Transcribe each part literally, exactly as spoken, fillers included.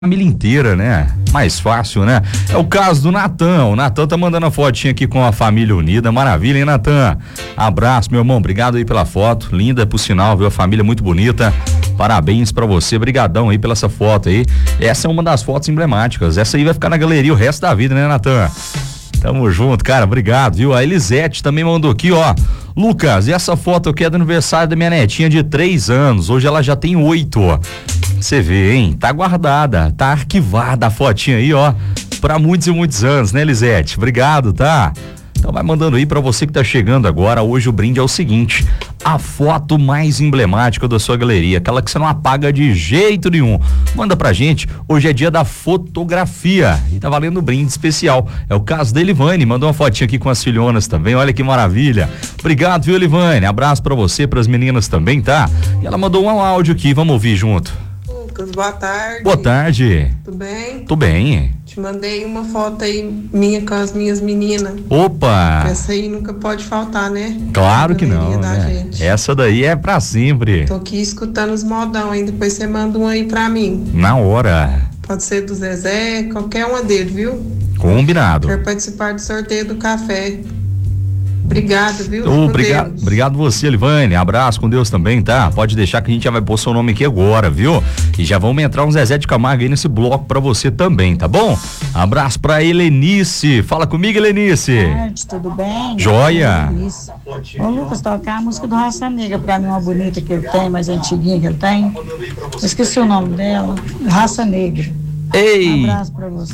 Família inteira, né? Mais fácil, né? É o caso do Natan. O Natan tá mandando a fotinha aqui com a família unida. Maravilha, hein, Natan? Abraço, meu irmão. Obrigado aí pela foto. Linda, por sinal, viu? A família muito bonita. Parabéns pra você. Brigadão aí pela essa foto aí. Essa é uma das fotos emblemáticas. Essa aí vai ficar na galeria o resto da vida, né, Natan? Tamo junto, cara. Obrigado, viu? A Elisete também mandou aqui, ó. Lucas, e essa foto aqui é do aniversário da minha netinha de três anos. Hoje ela já tem oito, ó. Você vê, hein? Tá guardada, tá arquivada a fotinha aí, ó. Pra muitos e muitos anos, né, Elisete? Obrigado, tá? Então vai mandando aí pra você que tá chegando agora. Hoje o brinde é o seguinte: a foto mais emblemática da sua galeria, aquela que você não apaga de jeito nenhum. Manda pra gente. Hoje é dia da fotografia e tá valendo um brinde especial. É o caso da Elivane, mandou uma fotinha aqui com as filhonas também. Olha que maravilha. Obrigado, viu, Elivane? Abraço pra você, pras meninas também, tá? E ela mandou um áudio aqui, vamos ouvir junto. Lucas, boa tarde. Boa tarde. Tudo bem? Tudo bem. Te mandei uma foto aí minha com as minhas meninas. Opa! Essa aí nunca pode faltar, né? Claro que não, né? Gente. Essa daí é pra sempre. Tô aqui escutando os modão aí, depois você manda um aí pra mim. Na hora. Pode ser do Zezé, qualquer uma dele, viu? Combinado. Quero participar do sorteio do café. Obrigado, viu? Oh, obrigado, obrigado você, Elivane. Abraço com Deus também, tá? Pode deixar que a gente já vai pôr seu nome aqui agora, viu? E já vamos entrar um Zezé de Camargo aí nesse bloco pra você também, tá bom? Abraço pra Helenice. Fala comigo, Helenice. Boa tarde, tudo bem? Joia. Isso. Ô, Lucas, tocar a música do Raça Negra pra mim, uma bonita que ele tem, mais antiguinha que ele tem. Eu esqueci o nome dela. Raça Negra. Ei! Um abraço pra você.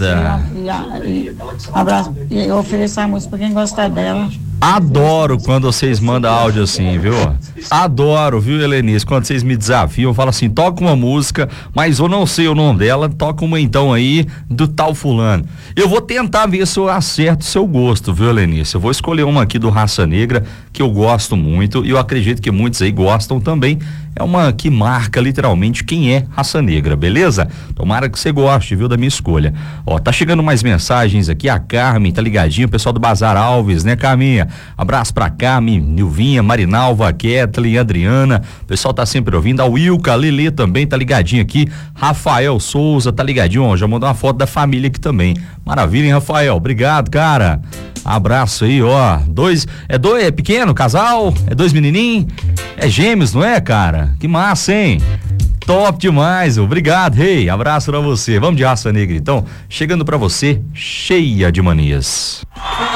E, e, um abraço. E eu ofereço a música pra quem gostar dela. Adoro quando vocês mandam áudio assim, viu? Adoro, viu, Helenice? Quando vocês me desafiam, eu falo assim, toca uma música, mas eu não sei o nome dela, toca uma então aí do tal fulano. Eu vou tentar ver se eu acerto o seu gosto, viu, Helenice? Eu vou escolher uma aqui do Raça Negra, que eu gosto muito, e eu acredito que muitos aí gostam também. É uma que marca literalmente quem é Raça Negra, beleza? Tomara que você goste, viu, da minha escolha. Ó, tá chegando mais mensagens aqui, a Carmen tá ligadinha, o pessoal do Bazar Alves, né, Carminha? Abraço pra Carmen, Nilvinha, Marinalva, Kathleen, Adriana, o pessoal tá sempre ouvindo, a Wilka, a Lelê também tá ligadinho aqui, Rafael Souza tá ligadinho, ó, já mandou uma foto da família aqui também. Maravilha, hein, Rafael? Obrigado, cara. Abraço aí, ó. Dois, é dois, é pequeno, casal? É dois menininhos? É gêmeos, não é, cara? Que massa, hein? Top demais, obrigado, rei. Hey, abraço pra você. Vamos de Raça Negra, então. Chegando pra você, cheia de manias.